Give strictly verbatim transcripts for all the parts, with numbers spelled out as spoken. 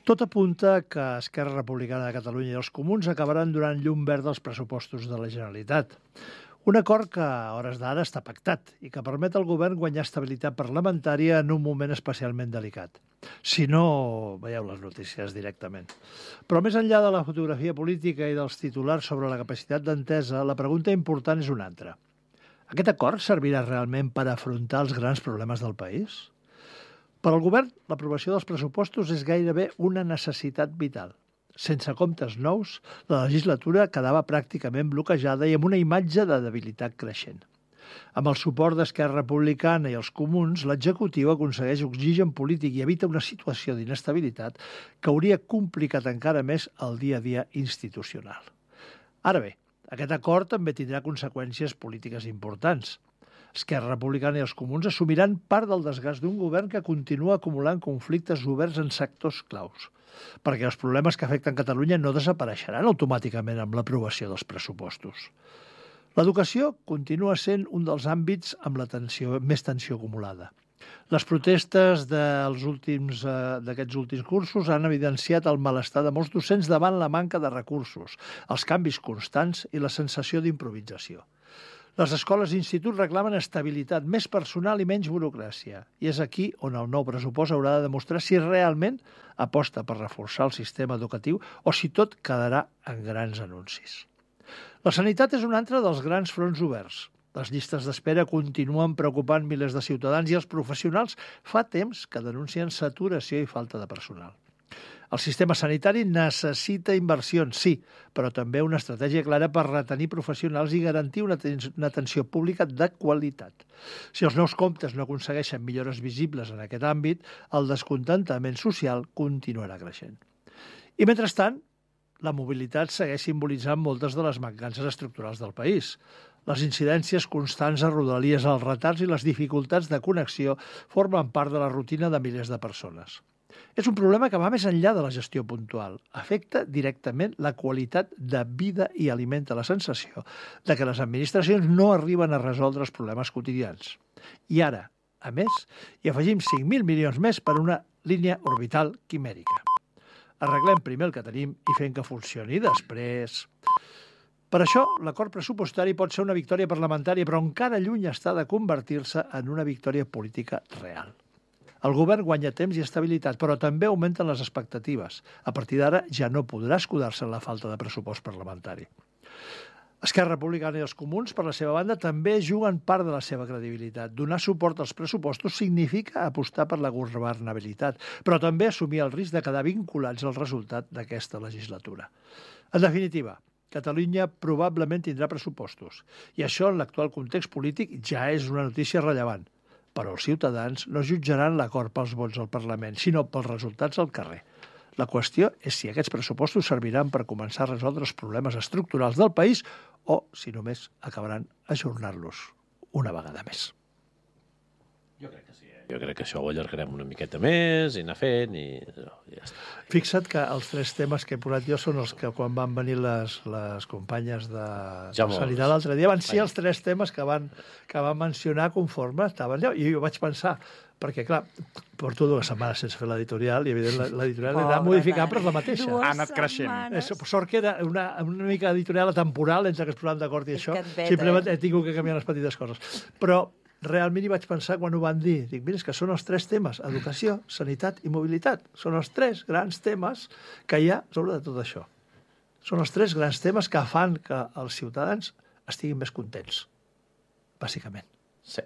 Tot apunta que Esquerra Republicana de Catalunya i els comuns acabaran donant llum verda als pressupostos de la Generalitat. Un acord que a hores d'ara està pactat i que permet al govern guanyar estabilitat parlamentària en un moment especialment delicat. Si no, veieu les notícies directament. Però més enllà de la fotografia política i dels titulars sobre la capacitat d'entesa, la pregunta important és una altra. Aquest acord servirà realment per afrontar els grans problemes del país? Per al govern, l'aprovació dels pressupostos és gairebé una necessitat vital. Sense comptes nous, la legislatura quedava pràcticament bloquejada i amb una imatge de debilitat creixent. Amb el suport d'Esquerra Republicana i els comuns, l'executiu aconsegueix oxigen polític i evita una situació d'inestabilitat que hauria complicat encara més el dia a dia institucional. Ara bé, aquest acord també tindrà conseqüències polítiques importants. Esquerra Republicana i els comuns assumiran part del desgast d'un govern que continua acumulant conflictes oberts en sectors claus, perquè els problemes que afecten Catalunya no desapareixeran automàticament amb l'aprovació dels pressupostos. L'educació continua sent un dels àmbits amb la tensió, més tensió acumulada. Les protestes dels últims, eh, d'aquests últims cursos han evidenciat el malestar de molts docents davant la manca de recursos, els canvis constants i la sensació d'improvisació. Les escoles i instituts reclamen estabilitat, més personal i menys burocràcia. I és aquí on el nou pressupost haurà de demostrar si realment aposta per reforçar el sistema educatiu o si tot quedarà en grans anuncis. La sanitat és un altre dels grans fronts oberts. Les llistes d'espera continuen preocupant milers de ciutadans i els professionals fa temps que denuncien saturació i falta de personal. El sistema sanitari necessita inversions, sí, però també una estratègia clara per retenir professionals i garantir una atenció pública de qualitat. Si els nous comptes no aconsegueixen millores visibles en aquest àmbit, el descontentament social continuarà creixent. I mentrestant, la mobilitat segueix simbolitzant moltes de les mancances estructurals del país. Les incidències constants a Rodalies, els retards i les dificultats de connexió formen part de la rutina de milers de persones. És un problema que va més enllà de la gestió puntual. Afecta directament la qualitat de vida i alimenta la sensació de que les administracions no arriben a resoldre els problemes quotidians. I ara, a més, hi afegim cinc mil milions més per una línia orbital quimèrica. Arreglem primer el que tenim i fem que funcioni després. Per això, l'acord pressupostari pot ser una victòria parlamentària, però encara lluny està de convertir-se en una victòria política real. El govern guanya temps i estabilitat, però també augmenten les expectatives. A partir d'ara ja no podrà escudar-se en la falta de pressupost parlamentari. Esquerra Republicana i els comuns, per la seva banda, també juguen part de la seva credibilitat. Donar suport als pressupostos significa apostar per la governabilitat, però també assumir el risc de quedar vinculats al resultat d'aquesta legislatura. En definitiva, Catalunya probablement tindrà pressupostos, i això en l'actual context polític ja és una notícia rellevant. Però els ciutadans no jutjaran l'acord pels vots al Parlament, sinó pels resultats al carrer. La qüestió és si aquests pressupostos serviran per començar a resoldre els problemes estructurals del país o si només acabaran ajornant-los una vegada més. Jo crec que sí, eh? Jo crec que això ho allargarem una miqueta més i anar fent i ja està. Fixa't que els tres temes que he posat jo són els que quan van venir les, les companyes de, Ja de molt. Sanitat l'altre dia van ser els tres temes que van, que van mencionar conforme estaven allà. I jo vaig pensar, perquè clar, porto dues setmanes sense fer l'editorial i evident l'editorial l'he anat modificant per la mateixa. Dues Ha anat creixent. setmanes. És, sort que era una, una mica editorial atemporal entre que es posàvem d'acord i És això. que et veta, Simplement eh? he tingut que canviar les petites coses. Però realment hi vaig pensar quan ho van dir. Dic, mira, és que són els tres temes, educació, sanitat i mobilitat. Són els tres grans temes que hi ha sobre de tot això. Són els tres grans temes que fan que els ciutadans estiguin més contents, bàsicament. Sí.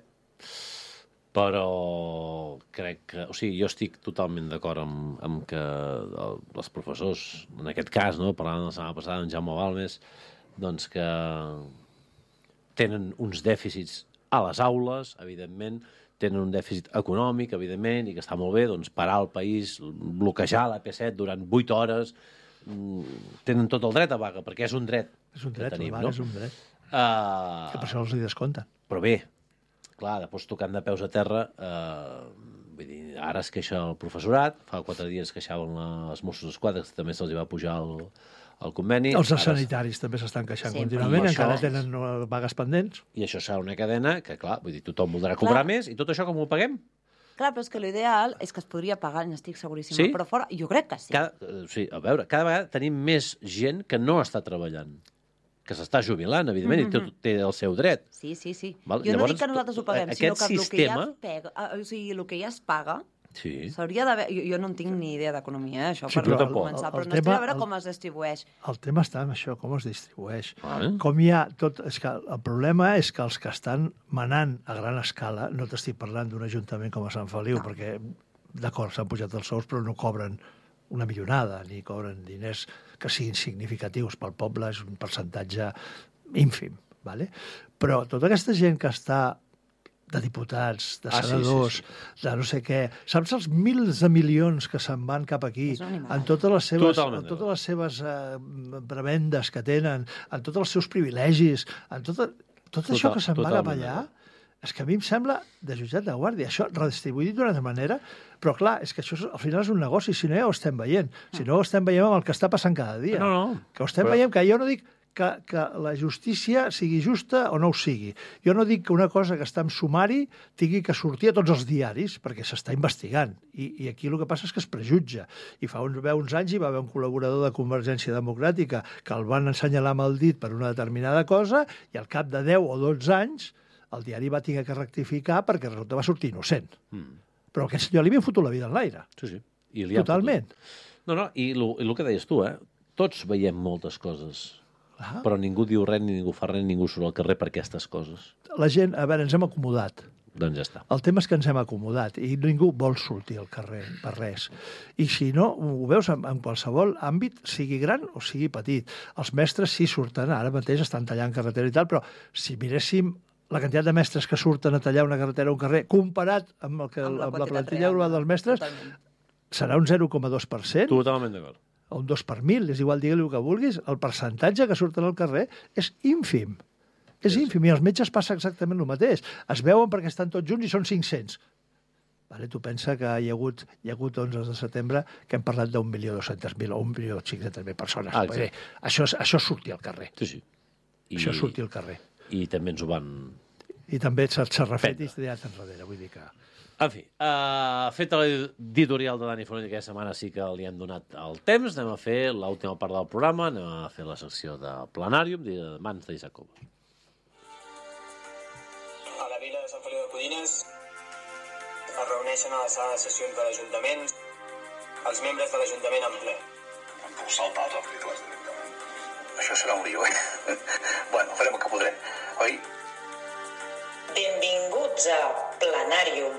Però crec que... O sigui, jo estic totalment d'acord amb, amb que el, els professors, en aquest cas, no, parlant de la setmana passada amb Jaume Balmes, doncs que tenen uns dèficits a les aules, evidentment, tenen un dèficit econòmic, evidentment, i que està molt bé, doncs parar el país, bloquejar l'A P set durant vuit hores, tenen tot el dret a vaga, perquè és un dret. És un dret, que tenim, la vaga no? és un dret. Uh, Que per això els hi descompten. però bé, clar, després tocant de peus a terra, eh, vull dir, ara es queixa el professorat, fa quatre dies queixaven els Mossos d'Esquadra, que també se'ls va pujar el, el conveni. Els Ara, sanitaris també s'estan queixant Sí, contínuament, però encara això- tenen eh, vagues pendents. I això serà una cadena que, clar, vull dir, tothom voldrà cobrar Clar. més, i tot això com ho paguem? Clar, però és que l'ideal és que es podria pagar, n'estic seguríssima, Sí? però fora, jo crec que sí. Cada, o sigui, a veure, cada vegada tenim més gent que no està treballant, que s'està jubilant, evidentment, mm -hmm. i té, té el seu dret. Sí, sí, sí. Val? Jo no Llavors, dic que nosaltres ho paguem, aquest sinó que el sistema... que ja pega, o sigui, el que ja es paga, sí. s'hauria d'haver... Jo, jo no en tinc ni idea d'economia, eh, això, Sí, per però no el- començar, el- però el necessitem tema- veure el- com es distribueix. El tema està en això, com es distribueix. Ah. Com hi ha tot... És que el problema és que els que estan manant a gran escala, no t'estic parlant d'un ajuntament com a Sant Feliu, No. perquè, d'acord, s'han pujat els sous, però no cobren una millonada, ni cobren diners que siguin significatius pel poble, és un percentatge ínfim, ¿vale? Però tota aquesta gent que està de diputats, de Ah, sí, senadors, sí, de no sé què, saps els milers de milions que se'n van cap aquí, És una animalada. en totes les seves, Totalment en totes les seves eh, prebendes que tenen, en tots els seus privilegis, en tot, tot Total- això que se'n va cap totalment allà, d'acord. és que a mi em sembla de jutjat de guàrdia. Això redistribuït d'una altra manera, però clar, és que això és, al final és un negoci, si no ja ho estem veient. Si no ho estem veient amb el que està passant cada dia. No, no. Que ho estem Però- veient, que jo no dic que, que la justícia sigui justa o no ho sigui. Jo no dic que una cosa que està en sumari tingui que sortir a tots els diaris, perquè s'està investigant. I, I aquí el que passa és que es prejutja. I fa uns, uns anys hi va haver un col·laborador de Convergència Democràtica que el van assenyalar amb el dit per una determinada cosa i al cap de deu o dotze anys el diari va haver que rectificar perquè resulta va sortir innocent. Mm. Però a aquest senyor li havien fotut la vida en l'aire. Sí, sí. I li han Totalment. fotut. No, no, i el que deies tu, eh? Tots veiem moltes coses, Ah. però ningú diu res, ni ningú fa res, ni ningú surt al carrer per aquestes coses. La gent, a veure, ens hem acomodat. Doncs ja està. El tema és que ens hem acomodat i ningú vol sortir al carrer per res. I si no, ho veus en, en qualsevol àmbit, sigui gran o sigui petit. Els mestres sí surten, ara mateix estan tallant carretera i tal, però si miréssim la quantitat de mestres que surten a tallar una carretera o un carrer, comparat amb, el que, Amb la amb la quantitat plantilla real. global dels mestres, Totalment. serà un zero coma dos per cent Totalment d'acord. o un dos per mil, és igual, digue-li el que vulguis, el percentatge que surten al carrer és ínfim. És Sí, sí. ínfim, i als metges passa exactament el mateix. Es veuen perquè estan tots junts i són cinc-cents. Vale, tu pensa que hi ha hagut, hi ha hagut onze de setembre que hem parlat d'un milió dos-cents mil o un milió cinc-cents mil persones. Ah, Vull dir, això, és, això és sortir al carrer. Sí, sí. I... Això és sortir al carrer. I també ens ho van... I també s'ha s'ha refet i s'ha tirat enrere. Vull dir que... En fi, uh, fet l'editorial de Dani Fornell aquesta setmana sí que li hem donat el temps. Anem a fer l'última part del programa, anem a fer la secció de Planàrium, de mans d'Isaac Cobo. A la vila de Sant Feliu de Codines es reuneixen a la sala de sessions de l'Ajuntament els membres de l'Ajuntament en ple. Em puc saltar els articles directament. Això serà un lío, eh? Bueno, farem el que podrem, oi? Benvinguts a Planàrium.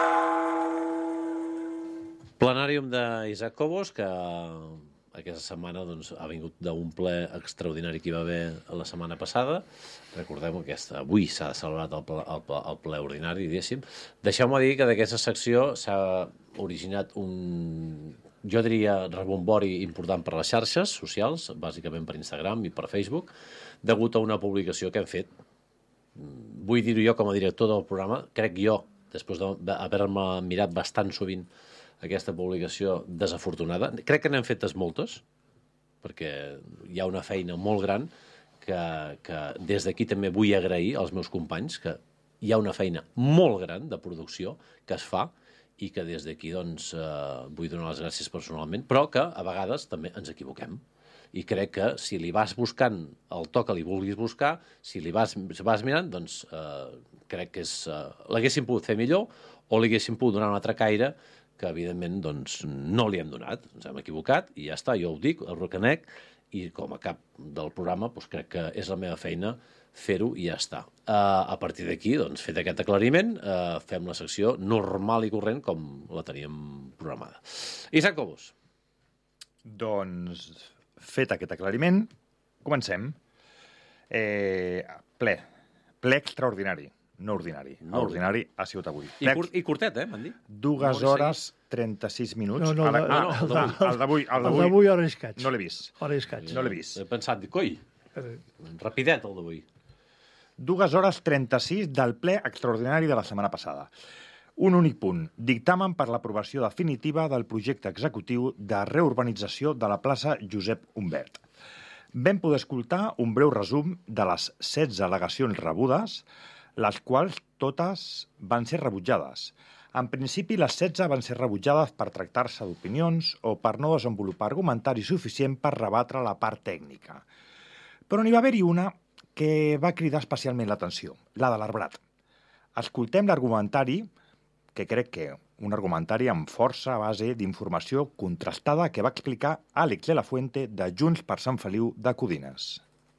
Planàrium d'Isaac Cobos, que aquesta setmana doncs, ha vingut d'un ple extraordinari que hi va haver la setmana passada. Recordem que aquesta, avui s'ha celebrat el ple, el, ple, el ple ordinari, diguéssim. Deixeu-me dir que d'aquesta secció s'ha originat un, jo diria, rebombori important per les xarxes socials, bàsicament per Instagram i per Facebook, degut a una publicació que hem fet. Vull dir-ho jo com a director del programa, crec jo, després d'haver-me mirat bastant sovint aquesta publicació desafortunada. Crec que n'hem fetes moltes, perquè hi ha una feina molt gran que, que des d'aquí també vull agrair als meus companys, que hi ha una feina molt gran de producció que es fa i que des d'aquí doncs, eh, vull donar les gràcies personalment, però que a vegades també ens equivoquem. I crec que si li vas buscant el to que li vulguis buscar, si li vas, si vas mirant, doncs eh, crec que és, eh, l'haguéssim pogut fer millor o li haguéssim pogut donar un altre caire que, evidentment, doncs, no li hem donat. Ens hem equivocat i ja està, jo ho dic, el reconec, i com a cap del programa doncs, crec que és la meva feina fer-ho i ja està. Uh, a partir d'aquí, doncs, fet aquest aclariment, uh, fem la secció normal i corrent com la teníem programada. Isaac Cobos. Doncs, fet aquest aclariment, comencem. Eh, ple. Ple extraordinari, no ordinari. No Ordinari ha sigut avui. I, Ple, cur I curtet, eh, m'han dit? dues no hores, trenta-sis minuts. No, no, Ara- no, ah, no, el d'avui. El d'avui. El El d'avui d'avui hora i escaig. no l'he vist. Hora i escaig. No l'he vist. He pensat, dic, coi, rapidet el d'avui. Dues hores trenta-sis del ple extraordinari de la setmana passada. Un únic punt. Dictamen per l'aprovació definitiva del projecte executiu de reurbanització de la plaça Josep Humbert. Vam poder escoltar un breu resum de les setze al·legacions rebudes, les quals totes van ser rebutjades. En principi, les setze van ser rebutjades per tractar-se d'opinions o per no desenvolupar argumentari suficient per rebatre la part tècnica. Però n'hi va haver-hi una que va cridar especialment l'atenció, la de l'arbrat. Escoltem l'argumentari, que crec que un argumentari amb força a base d'informació contrastada que va explicar Àlex de la Fuente de Junts per Sant Feliu de Codines.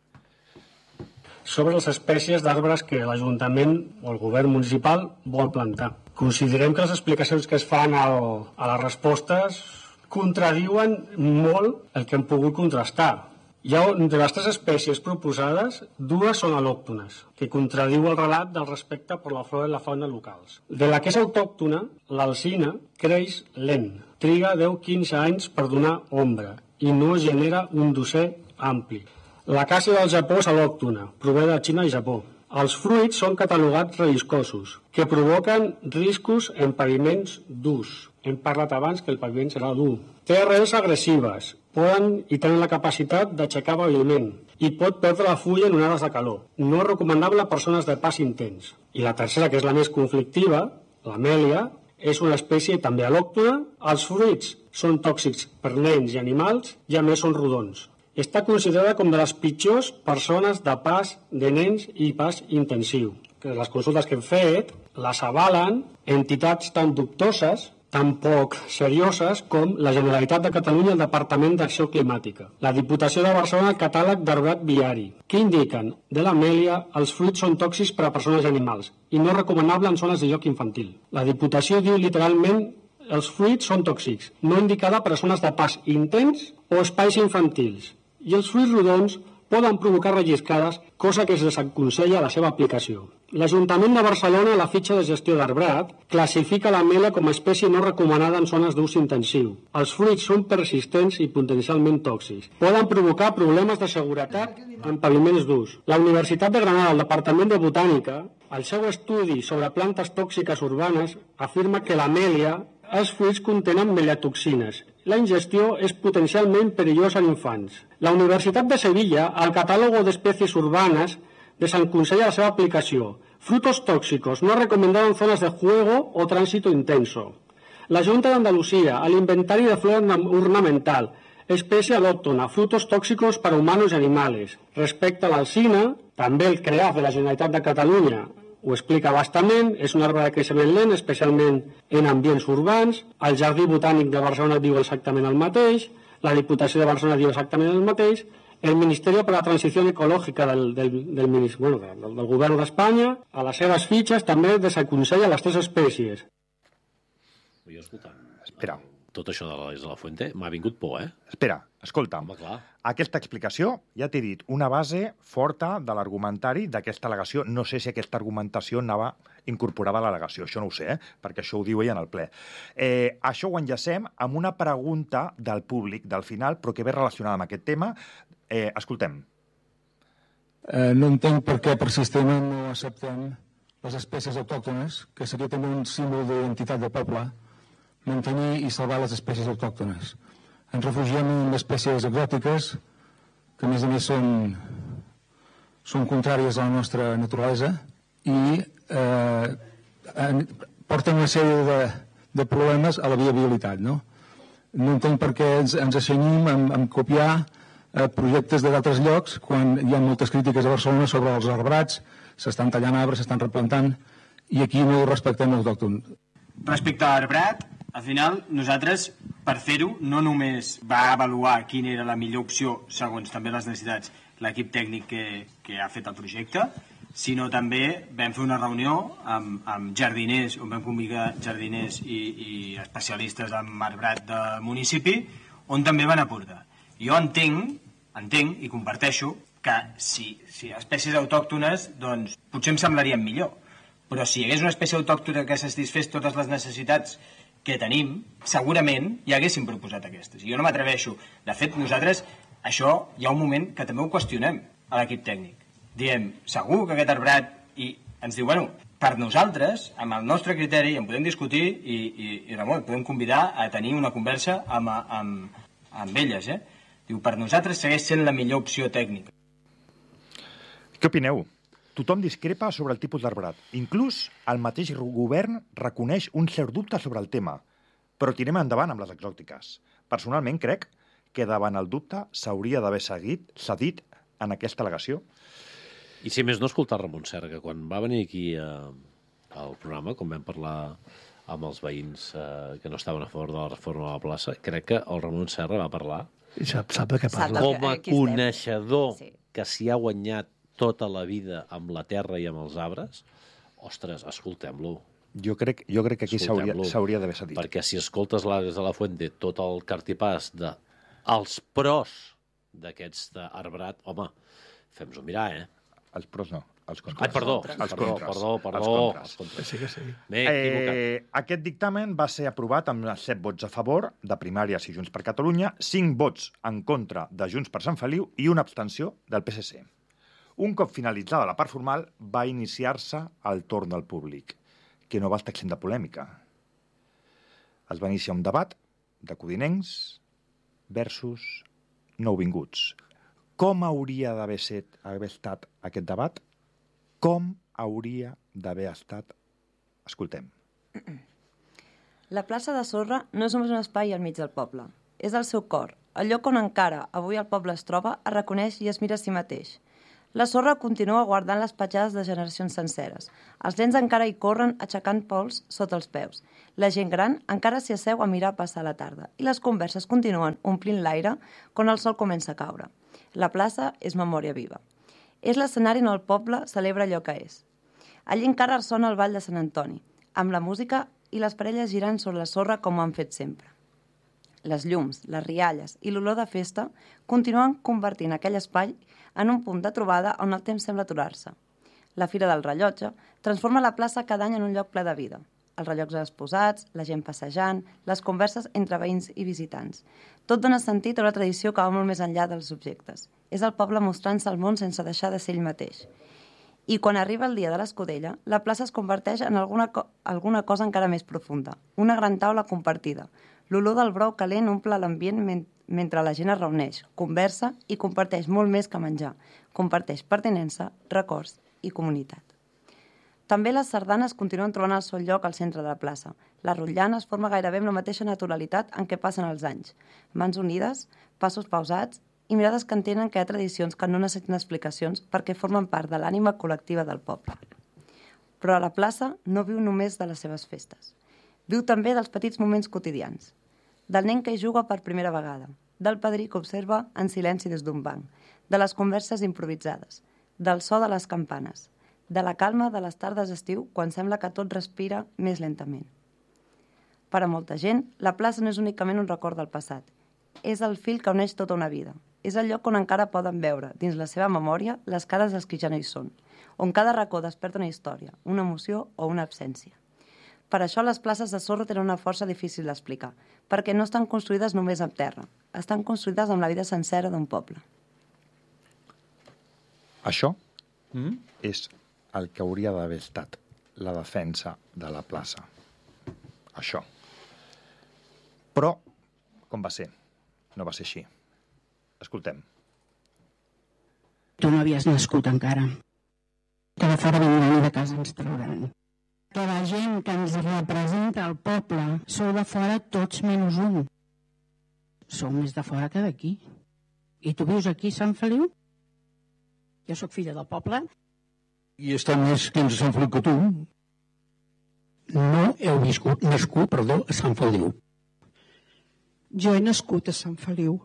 Sobre les espècies d'arbres que l'Ajuntament o el govern municipal vol plantar. Considerem que les explicacions que es fan al, a les respostes contradiuen molt el que hem pogut contrastar. Hi ha, de les tres espècies proposades, dues són al·lòctones, que contradiu el relat del respecte per la flora i la fauna locals. De la que és autòctona, l'alzina creix lent, triga deu a quinze anys per donar ombra i no genera un dosser ampli. La càssia del Japó és al·lòctona, prové de Xina i Japó. Els fruits són catalogats relliscosos, que provoquen riscos en paviments durs. Hem parlat abans que el paviment serà dur. Té arrels agressives, poden i tenen la capacitat d'aixecar paviment i pot perdre la fulla en onades de calor. No és recomanable a persones de pas intens. I la tercera, que és la més conflictiva, l'amèlia, és una espècie també al·lòctona. Els fruits són tòxics per nens i animals i a més són rodons. Està considerada com de les pitjors persones de pas de nens i pas intensiu. Que les consultes que hem fet les avalen entitats tan dubtoses, tan poc serioses com la Generalitat de Catalunya i el Departament d'Acció Climàtica. La Diputació de Barcelona el catàleg d'arbrat viari, que indiquen de l'amèlia els fruits són tòxics per a persones i animals i no recomanable en zones de joc infantil. La Diputació diu literalment els fruits són tòxics, no indicada per a zones de pas intens o espais infantils. I els fruits rodons poden provocar relliscades, cosa que es desaconsella la seva aplicació. L'Ajuntament de Barcelona, a la fitxa de gestió d'arbrat, classifica l'amèlia com a espècie no recomanada en zones d'ús intensiu. Els fruits són persistents i potencialment tòxics. Poden provocar problemes de seguretat en paviments durs. La Universitat de Granada, el Departament de Botànica, el seu estudi sobre plantes tòxiques urbanes afirma que l'amèlia, els fruits contenen melatoxines. La ingestió és potencialment perillosa en infants. La Universitat de Sevilla, al Catálogo de Especies Urbanas, desaconsella la seva aplicació. Frutos tóxicos no recomendados en zonas de juego o tránsito intenso. La Junta de Andalucía, al inventario de flora ornamental, especie alóctona, frutos tóxicos para humanos y animales. Respecte a l'alzina, també el CREAF de la Generalitat de Catalunya ho explica bastament, és un arbre de creixement lent, especialment en ambients urbans. El Jardí Botànic de Barcelona diu exactament el mateix, la Diputació de Barcelona diu exactament el mateix, el Ministeri per a la Transició Ecològica del, del, del, bueno, del, del Govern d'Espanya, a les seves fitxes també desaconsella les tres espècies. Jo escoltant, Espera. tot això de l'Àlex de la Fuente m'ha vingut por, eh? Espera, escolta'm. Home, clar. Aquesta explicació, ja t'he dit, una base forta de l'argumentari d'aquesta al·legació. No sé si aquesta argumentació anava incorporada a l'al·legació, això no ho sé, eh? Perquè això ho diu ella en el ple. Eh, això ho enllacem amb una pregunta del públic, del final, però que ve relacionada amb aquest tema. Eh, escoltem. Eh, no entenc per què per sistema no acceptem les espècies autòctones, que seria també un símbol d'identitat del poble, mantenir i salvar les espècies autòctones. Ens refugiem en espècies exòtiques que, a més a més, són, són contràries a la nostra naturalesa i eh, porten una sèrie de, de problemes a la viabilitat. No, no entenc per què ens, ens assenyim en, en copiar eh, projectes d'altres llocs quan hi ha moltes crítiques a Barcelona sobre els arbrats, s'estan tallant arbres, s'estan replantant, i aquí no respectem l'autòcton. Respecte a l'arbrat, al final, nosaltres, per fer-ho, no només va avaluar quina era la millor opció, segons també les necessitats, l'equip tècnic que, que ha fet el projecte, sinó també vam fer una reunió amb, amb jardiners, on vam convidar jardiners i, i especialistes en arbrat del municipi, on també van aportar. Jo entenc, entenc i comparteixo que si, si espècies autòctones, doncs potser em semblarien millor, però si hi hagués una espècie autòctona que satisfés totes les necessitats que tenim, segurament ja haguéssim proposat aquestes. I jo no m'atreveixo. De fet, nosaltres, això hi ha un moment que també ho qüestionem a l'equip tècnic. Diem, segur que aquest arbrat... I ens diu, bueno, per nosaltres, amb el nostre criteri, en podem discutir i, i, i Ramon, podem convidar a tenir una conversa amb, amb, amb elles, eh? Diu, per nosaltres segueix sent la millor opció tècnica. Què opineu? Tothom discrepa sobre el tipus d'arbrat. Inclús el mateix govern reconeix un cert dubte sobre el tema. Però tirem endavant amb les exòtiques. Personalment crec que davant el dubte s'hauria d'haver seguit, cedit en aquesta al·legació. I si més no, escoltar Ramon Serra, que quan va venir aquí eh, al programa, quan vam parlar amb els veïns eh, que no estaven a favor de la reforma de la plaça, crec que el Ramon Serra va parlar I sap, sap de què parla. com a coneixedor sí. que s'hi ha guanyat tota la vida amb la terra i amb els arbres. Ostres, escoltem-lo. Jo crec, jo crec que aquí s'hauria d'haver cedit. Perquè si escoltes l'Àlex de la Fuente tot el cartipàs de els pros d'aquests arbrat, home, fem-nos-ho mirar, eh? Els pros no, els contres. Ai, perdó, els perdó, contres. perdó, perdó. Els contres. Els contres. Sí que sí. M'he equivocat. Eh, aquest dictamen va ser aprovat amb set vots a favor de Primàries i Junts per Catalunya, cinc vots en contra de Junts per Sant Feliu i una abstenció del P S C. Un cop finalitzada la part formal, va iniciar-se el torn del públic, que no va estar exempt de polèmica. Es va iniciar un debat de codinencs versus nouvinguts. Com hauria d'haver set, haver estat aquest debat? Com hauria d'haver estat? Escoltem. La plaça de Sorra no és només un espai al mig del poble. És el seu cor, el lloc on encara avui el poble es troba, es reconeix i es mira a si mateix. La sorra continua guardant les petjades de generacions senceres. Els nens encara hi corren aixecant pols sota els peus. La gent gran encara s'hi asseu a mirar passar la tarda i les converses continuen omplint l'aire quan el sol comença a caure. La plaça és memòria viva. És l'escenari on el poble celebra allò que és. Allí encara sona el ball de Sant Antoni, amb la música i les parelles girant sobre la sorra com ho han fet sempre. Les llums, les rialles i l'olor de festa continuen convertint aquell espai en un punt de trobada on el temps sembla aturar-se. La Fira del Rellotge transforma la plaça cada any en un lloc ple de vida. Els rellocs exposats, la gent passejant, les converses entre veïns i visitants. Tot dona sentit a una tradició que va molt més enllà dels objectes. És el poble mostrant-se al món sense deixar de ser ell mateix. I quan arriba el dia de l'Escudella, la plaça es converteix en alguna, co alguna cosa encara més profunda. Una gran taula compartida. L'olor del brou calent omple l'ambient men mentre la gent es reuneix, conversa i comparteix molt més que menjar. Comparteix pertinença, records i comunitat. També les sardanes continuen trobant el seu lloc al centre de la plaça. La rotllana es forma gairebé amb la mateixa naturalitat en què passen els anys. Mans unides, passos pausats i mirades que entenen que hi ha tradicions que no necessiten explicacions perquè formen part de l'ànima col·lectiva del poble. Però la plaça no viu només de les seves festes. Viu també dels petits moments quotidians. Del nen que hi juga per primera vegada, del padrí que observa en silenci des d'un banc, de les converses improvisades, del so de les campanes, de la calma de les tardes d'estiu quan sembla que tot respira més lentament. Per a molta gent, la plaça no és únicament un record del passat, és el fil que uneix tota una vida. És el lloc on encara poden veure, dins la seva memòria, les cares dels que ja no hi són, on cada racó desperta una història, una emoció o una absència. Per això les places de sorra tenen una força difícil d'explicar, perquè no estan construïdes només amb terra, estan construïdes amb la vida sencera d'un poble. Això mm? és el que hauria d'haver estat la defensa de la plaça. Això. Però, com va ser? No va ser així. Escoltem. Tu no havies nascut encara. Que de fora vindran i de casa ens trauran. Que la gent que ens representa al poble sou de fora tots menys un. Sou més de fora que d'aquí. I tu vius aquí a Sant Feliu? Jo sóc filla del poble. I està més que ens a Sant Feliu que tu. No heu viscut, nascut, perdó, a Sant Feliu. Jo he nascut a Sant Feliu.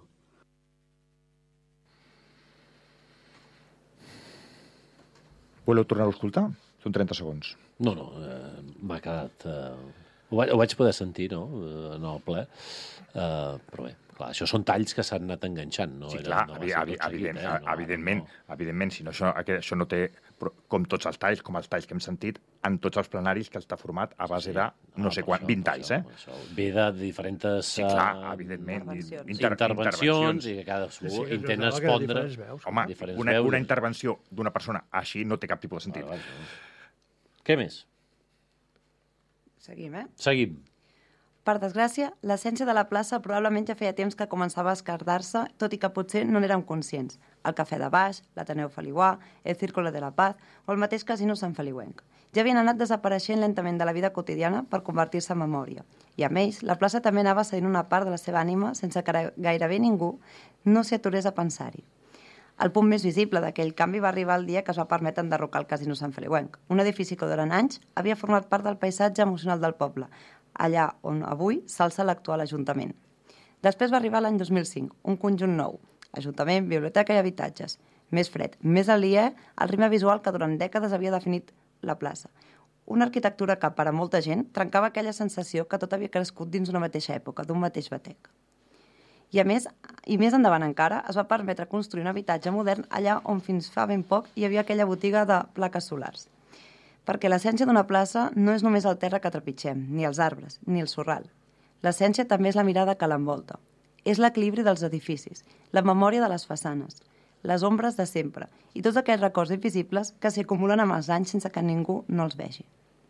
Voleu tornar-ho a escoltar? Són trenta segons. No, no, eh, m'ha quedat... Eh, ho, vaig, ho vaig poder sentir, no?, en el ple, eh, però bé, clar, això són talls que s'han anat enganxant, no? Sí, Era, clar, no evi evi evident, seguit, eh? no, evidentment, no. evidentment, si no, això, això no té, com tots els talls, com els talls que hem sentit, en tots els plenaris que està format a base sí, de, no, no sé quan, vint talls, eh? Això, ve de diferents... Sí, clar, evidentment. Intervencions. Inter intervencions i que cadascú sí, sí, intenta respondre... Home, una, una intervenció d'una persona així no té cap tipus de sentit. Vale, vale. Què més? Seguim, eh? Seguim. Per desgràcia, l'essència de la plaça probablement ja feia temps que començava a escardar-se, tot i que potser no n'érem conscients. El Cafè de Baix, l'Ateneu Feliuà, el Círculo de la Paz o el mateix Casino Sant Feliuenc. Ja havien anat desapareixent lentament de la vida quotidiana per convertir-se en memòria. I a més, la plaça també anava cedint una part de la seva ànima sense que gairebé ningú no s'hi aturés a pensar-hi. El punt més visible d'aquell canvi va arribar el dia que es va permetre enderrocar el Casino Sant Feliuenc, un edifici que durant anys havia format part del paisatge emocional del poble, allà on avui s'alça l'actual Ajuntament. Després va arribar l'any dos mil cinc, un conjunt nou, Ajuntament, biblioteca i habitatges. Més fred, més aliè al ritme visual que durant dècades havia definit la plaça. Una arquitectura que, per a molta gent, trencava aquella sensació que tot havia crescut dins d'una mateixa època, d'un mateix batec. I a més, i més endavant encara, es va permetre construir un habitatge modern allà on fins fa ben poc hi havia aquella botiga de plaques solars. Perquè l'essència d'una plaça no és només el terra que trepitgem, ni els arbres, ni el sorral. L'essència també és la mirada que l'envolta. És l'equilibri dels edificis, la memòria de les façanes, les ombres de sempre i tots aquells records invisibles que s'hi acumulen amb els anys sense que ningú no els vegi.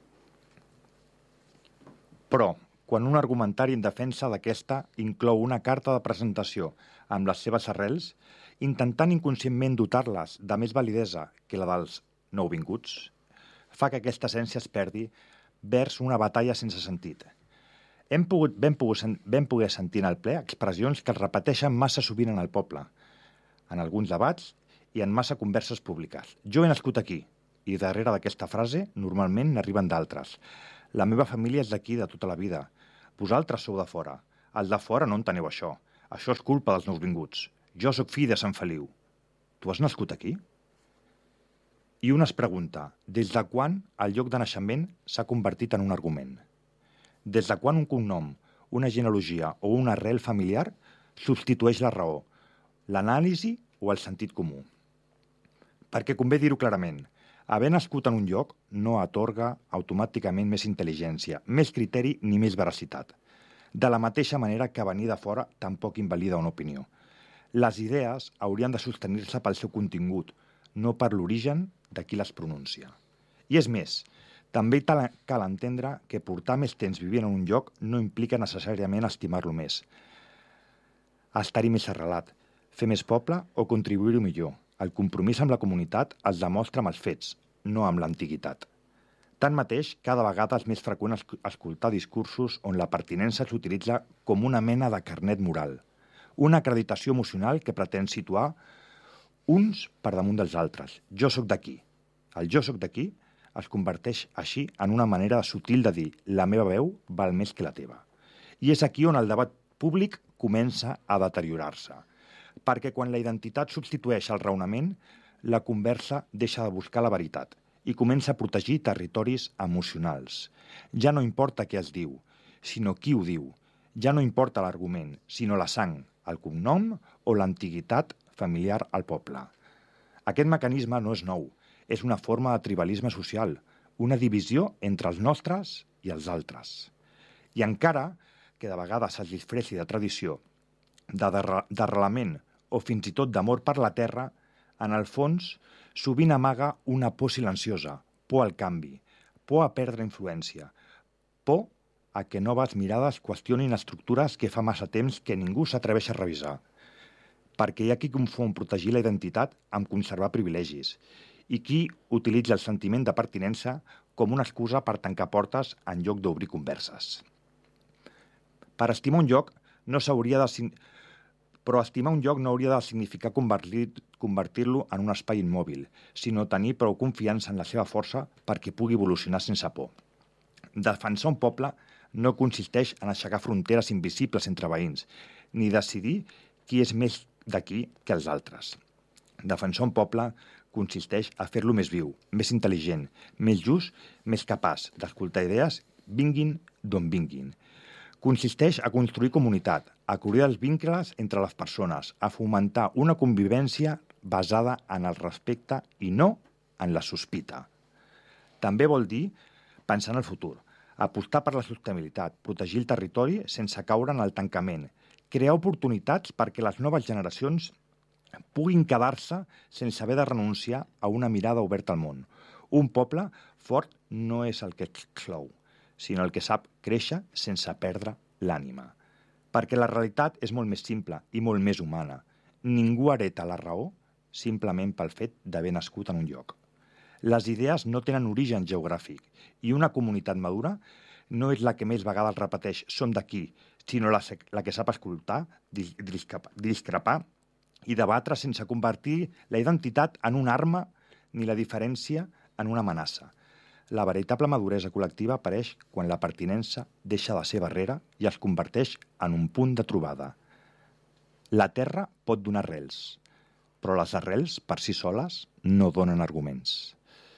Però, quan un argumentari en defensa d'aquesta inclou una carta de presentació amb les seves arrels, intentant inconscientment dotar-les de més validesa que la dels nouvinguts, fa que aquesta essència es perdi vers una batalla sense sentit. Hem pogut, ben, pogut, ben poder sentir en el ple expressions que es repeteixen massa sovint en el poble, en alguns debats i en massa converses públiques. Jo he nascut aquí, i darrere d'aquesta frase normalment n'arriben d'altres. La meva família és d'aquí de tota la vida. Vosaltres sou de fora. Els de fora no enteneu això. Això és culpa dels nouvinguts. Jo sóc fill de Sant Feliu. Tu has nascut aquí? I un es pregunta, des de quan el lloc de naixement s'ha convertit en un argument? Des de quan un cognom, una genealogia o una arrel familiar substitueix la raó, l'anàlisi o el sentit comú? Perquè convé dir-ho clarament, haver nascut en un lloc no atorga automàticament més intel·ligència, més criteri ni més veracitat. De la mateixa manera que venir de fora tampoc invalida una opinió. Les idees haurien de sostenir-se pel seu contingut, no per l'origen de qui les pronuncia. I és més, també cal entendre que portar més temps vivint en un lloc no implica necessàriament estimar-lo més. Estar-hi més arrelat, fer més poble o contribuir-ho millor. El compromís amb la comunitat es demostra amb els fets, no amb l'antiguitat. Tanmateix, cada vegada és més freqüent escoltar discursos on la pertinença s'utilitza com una mena de carnet moral, una acreditació emocional que pretén situar uns per damunt dels altres. Jo sóc d'aquí. El jo sóc d'aquí es converteix així en una manera sutil de dir la meva veu val més que la teva. I és aquí on el debat públic comença a deteriorar-se. Perquè quan la identitat substitueix el raonament, la conversa deixa de buscar la veritat i comença a protegir territoris emocionals. Ja no importa què es diu, sinó qui ho diu. Ja no importa l'argument, sinó la sang, el cognom o l'antiguitat familiar al poble. Aquest mecanisme no és nou, és una forma de tribalisme social, una divisió entre els nostres i els altres. I encara que de vegades es disfressi de tradició, d'arrelament o fins i tot d'amor per la terra, en el fons sovint amaga una por silenciosa, por al canvi, por a perdre influència, por a que noves mirades qüestionin estructures que fa massa temps que ningú s'atreveix a revisar, perquè hi ha qui confon protegir la identitat amb conservar privilegis i qui utilitza el sentiment de pertinença com una excusa per tancar portes en lloc d'obrir converses. Per estimar un lloc no s'hauria de... Però estimar un lloc no hauria de significar convertir-lo en un espai immòbil, sinó tenir prou confiança en la seva força perquè pugui evolucionar sense por. Defensar un poble no consisteix en aixecar fronteres invisibles entre veïns, ni decidir qui és més d'aquí que els altres. Defensar un poble consisteix a fer-lo més viu, més intel·ligent, més just, més capaç d'escoltar idees, vinguin d'on vinguin. Consisteix a construir comunitat, a cobrir els vincles entre les persones, a fomentar una convivència basada en el respecte i no en la sospita. També vol dir pensar en el futur, apostar per la sostenibilitat, protegir el territori sense caure en el tancament, crear oportunitats perquè les noves generacions puguin quedar-se sense haver de renunciar a una mirada oberta al món. Un poble fort no és el que exclou, sinó el que sap créixer sense perdre l'ànima. Perquè la realitat és molt més simple i molt més humana. Ningú hereta la raó simplement pel fet d'haver nascut en un lloc. Les idees no tenen origen geogràfic i una comunitat madura no és la que més vegades repeteix «som d'aquí», sinó la, la que sap escoltar, discrepar i debatre sense convertir la identitat en una arma ni la diferència en una amenaça. La veritable maduresa col·lectiva apareix quan la pertinença deixa de ser barrera i es converteix en un punt de trobada. La terra pot donar arrels, però les arrels per si soles no donen arguments.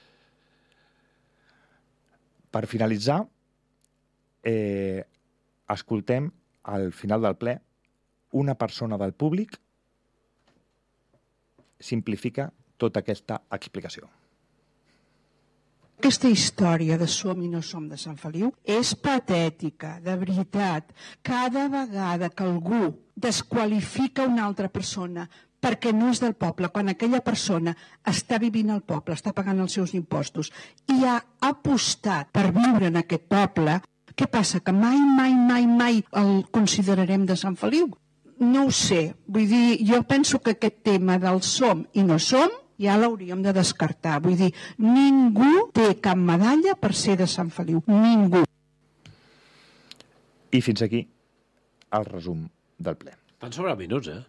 Per finalitzar, eh, escoltem al final del ple una persona del públic simplifica tota aquesta explicació. Aquesta història de som i no som de Sant Feliu és patètica, de veritat. Cada vegada que algú desqualifica una altra persona perquè no és del poble, quan aquella persona està vivint al poble, està pagant els seus impostos i ha apostat per viure en aquest poble, què passa? Que mai, mai, mai, mai el considerarem de Sant Feliu? No ho sé. Vull dir, jo penso que aquest tema del som i no som ja l'hauríem de descartar. Vull dir, ningú té cap medalla per ser de Sant Feliu. Ningú. I fins aquí el resum del ple. Van sobrar minuts, eh?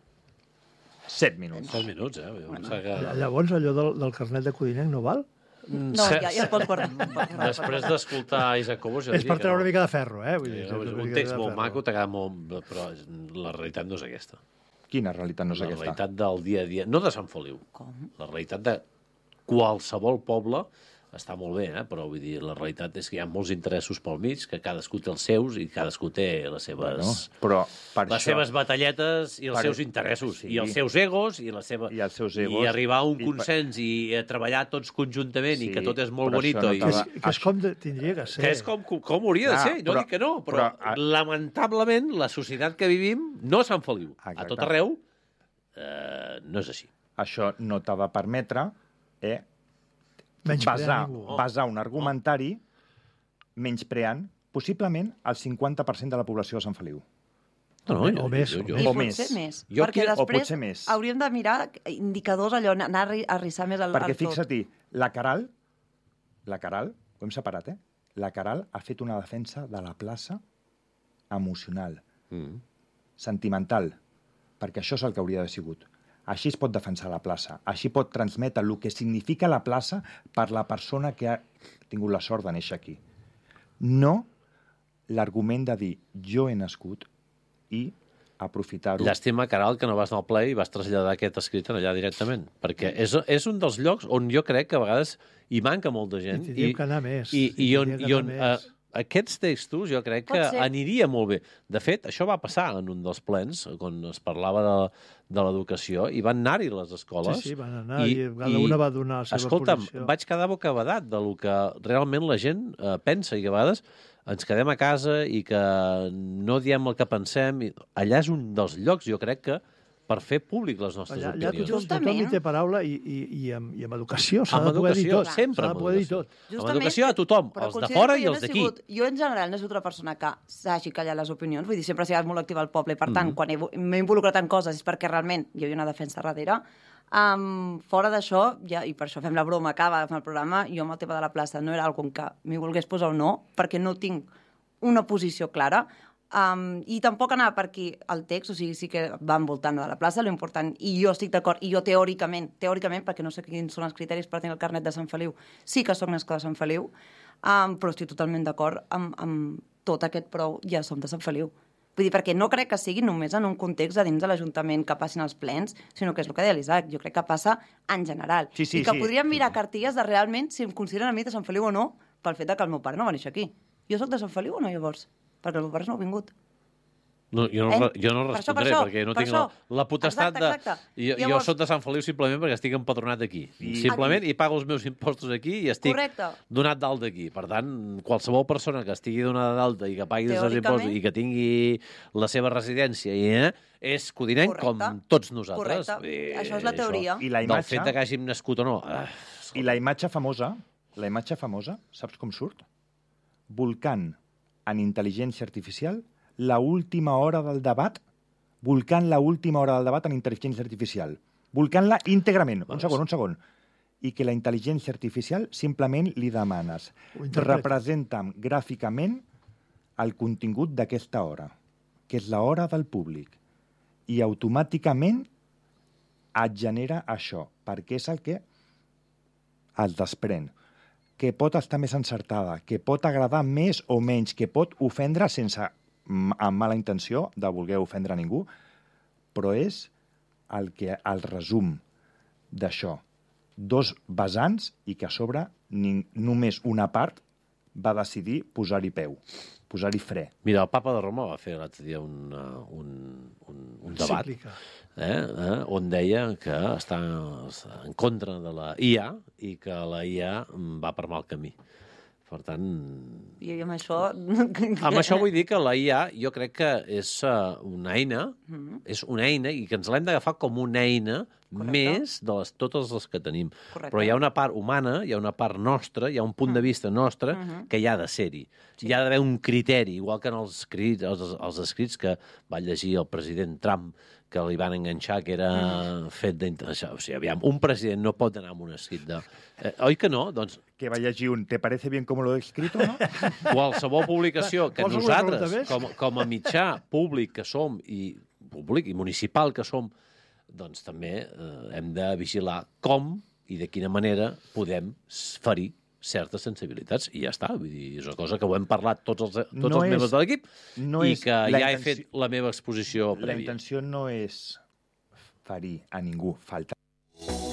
Set minuts. Set minuts, eh? Bueno, que... Llavors, allò del, del carnet de codinenc no val? No, ja, ja pots guardar. Després d'escoltar Isaac Cobos... És per treure una mica de ferro, eh? Vull dir, un text molt maco, t'agrada molt, però la realitat no és aquesta. Quina realitat no és la aquesta? La realitat del dia a dia, no de Sant Feliu. Com? La realitat de qualsevol poble està molt bé, eh? Però vull dir, la realitat és que hi ha molts interessos pel mig, que cadascú té els seus i cadascú té les seves, bueno, però per les això, seves batalletes i els per, seus interessos, sí. i els seus egos, i, la seva, I, els seus egos, i arribar a un i consens i a treballar tots conjuntament sí, i que tot és molt bonito. No i... que, és, que és com de, tindria que ser. Que és com, com hauria de ser, ah, no però, dic que no, però, però lamentablement la societat que vivim, no a Sant Feliu, exacte. A tot arreu, eh, no és així. Això no t'ha de permetre eh, basar, basar un argumentari menyspreant possiblement el cinquanta per cent de la població de Sant Feliu. No, no, o més. I o més. Potser més. Jo perquè o després potser més. hauríem de mirar indicadors, allò, anar a rissar més al, perquè al tot. fixa-t'hi, la Caral, la Caral, ho hem separat, eh? La Caral ha fet una defensa de la plaça emocional, mm. sentimental, perquè això és el que hauria d'haver sigut. Així es pot defensar la plaça, així pot transmetre el que significa la plaça per la persona que ha tingut la sort de néixer aquí. No l'argument de dir jo he nascut i aprofitar-ho. Llàstima, Caral, que no vas anar al ple i vas traslladar aquest escrit allà directament, perquè és, és un dels llocs on jo crec que a vegades hi manca molta gent. I tindríem que anar més. I, i, i on, i on uh, aquests textos jo crec que aniria molt bé. De fet, això va passar en un dels plens, quan es parlava de, de l'educació, i van anar-hi les escoles. Sí, sí, van anar, i, i cada una va donar la seva escolta'm, posició. Escolta'm, vaig quedar bocabadat de lo que realment la gent eh, pensa, i a vegades ens quedem a casa i que no diem el que pensem. I allà és un dels llocs, jo crec que, per fer públic les nostres allà, opinions. Allà tothom, tothom hi té paraula i, i, i, amb, i amb educació s'ha de poder dir tot. Sempre s'ha de poder dir tot. Amb educació a tothom, els de fora i els d'aquí. Jo, en general, no he sigut una persona que s'hagi callat les opinions, vull dir, sempre he sigut molt activa al poble, i per tant, mm. quan m'he involucrat en coses és perquè realment hi havia una defensa darrere. Um, fora d'això, ja, i per això fem la broma, acaba el programa, jo amb el tema de la plaça no era algun que m'hi volgués posar o no, perquè no tinc una posició clara. Um, I tampoc anava per aquí el text, o sigui, sí que va envoltant de la plaça, l'important, i jo estic d'acord, i jo teòricament, teòricament, perquè no sé quins són els criteris per tenir el carnet de Sant Feliu, sí que soc nascuda a Sant Feliu, um, però estic totalment d'acord amb, amb tot aquest prou, ja som de Sant Feliu. Vull dir, perquè no crec que sigui només en un context de dins de l'Ajuntament que passin els plens, sinó que és el que deia l'Isaac, jo crec que passa en general. Sí, sí, I que sí. podríem mirar cartilles de realment si em consideren a mi de Sant Feliu o no, pel fet que el meu pare no va néixer aquí. Jo soc de Sant Feliu o no, llavors? Perquè el meu pare no ha vingut. No, jo, no, eh? jo no per respondré, això, per perquè no per tinc això. la, la potestat exacte, exacte. de... Jo, Llavors... jo soc de Sant Feliu simplement perquè estic empadronat aquí. I... Simplement, aquí. I pago els meus impostos aquí i estic Correcte. donat d'alta aquí. Per tant, qualsevol persona que estigui donada d'alta i que pagui els seus impostos i que tingui la seva residència i, eh, és codinenc com tots nosaltres. Correcte, I, això és la teoria. I la imatge... Del fet de que hàgim nascut o no. I la imatge famosa, la imatge famosa, saps com surt? Volcant en intel·ligència artificial la última hora del debat, volcant la última hora del debat en intel·ligència artificial. Volcant-la íntegrament. Un segon, un segon. I que la intel·ligència artificial simplement li demanes representa'm gràficament el contingut d'aquesta hora, que és l'hora del públic. I automàticament et genera això, perquè és el que es desprèn, que pot estar més encertada, que pot agradar més o menys, que pot ofendre sense, amb mala intenció de voler ofendre ningú, però és el, que, el resum d'això. Dos vessants i que a sobre ni, només una part va decidir posar-hi peu, posar-hi fre. Mira, el papa de Roma va fer l'altre dia un, un, un, un debat eh, eh, on deia que està en contra de la I A i que la I A va per mal camí. Per tant... I amb això... Amb això vull dir que la I A jo crec que és uh, una eina, mm-hmm. és una eina i que ens l'hem d'agafar com una eina Correcte. Més de les, totes les que tenim. Correcte. Però hi ha una part humana, hi ha una part nostra, hi ha un punt mm. de vista nostre mm-hmm. que hi ha de ser-hi. Sí. Hi ha d'haver un criteri, igual que en els escrits, els, els escrits que va llegir el president Trump, que li van enganxar, que era mm. fet d'interès. O sigui, aviam, un president no pot anar amb un escrit de... Eh, oi que no? Doncs... Que va llegir un «Te parece bien como lo he escrito», no? Qualsevol publicació que nosaltres, com, com a mitjà públic que som, i públic i municipal que som, doncs també eh, hem de vigilar com i de quina manera podem ferir certes sensibilitats, i ja està. Vull dir, és una cosa que ho hem parlat tots els, tots no els és, membres de l'equip no i que ja intenció, he fet la meva exposició prèvia. La intenció no és ferir a ningú, falta.